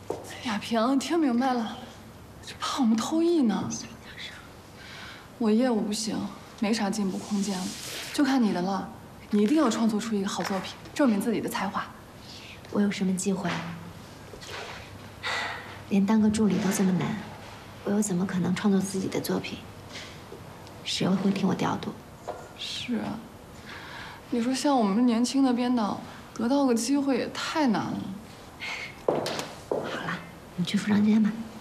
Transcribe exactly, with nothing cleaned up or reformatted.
亚萍，听明白了，这怕我们偷艺呢。我业务不行，没啥进步空间了，就看你的了。你一定要创作出一个好作品，证明自己的才华。 我有什么机会？连当个助理都这么难，我又怎么可能创作自己的作品？谁会听我调度？ 是啊，你说像我们这年轻的编导，得到个机会也太难了。 好了，你去服装间吧。